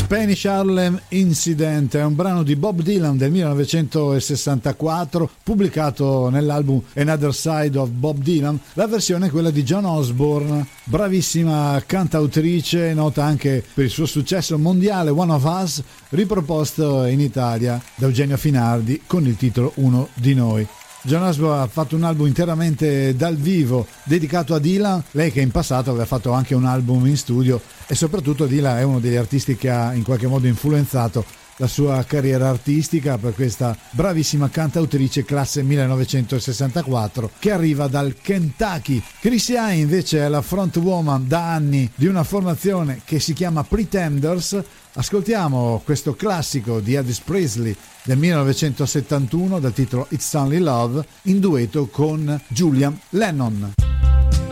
Spanish Harlem Incident è un brano di Bob Dylan del 1964 pubblicato nell'album Another Side of Bob Dylan. La versione è quella di Joan Osborne, bravissima cantautrice, nota anche per il suo successo mondiale One of Us, riproposto in Italia da Eugenio Finardi con il titolo Uno di noi. Joan Osborne ha fatto un album interamente dal vivo dedicato a Dylan, lei che in passato aveva fatto anche un album in studio, e soprattutto Dylan è uno degli artisti che ha in qualche modo influenzato la sua carriera artistica, per questa bravissima cantautrice classe 1964 che arriva dal Kentucky. Chrissy Hynde invece è la frontwoman da anni di una formazione che si chiama Pretenders. Ascoltiamo questo classico di Elvis Presley del 1971 dal titolo It's Only Love in duetto con Julian Lennon.